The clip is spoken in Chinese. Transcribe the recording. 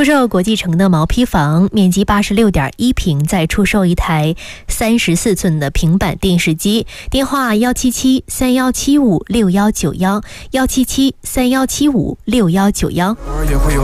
出售国际城的毛坯房，面积86.1平，再出售一台34寸的平板电视机。电话177-3175-6191，177-3175-6191。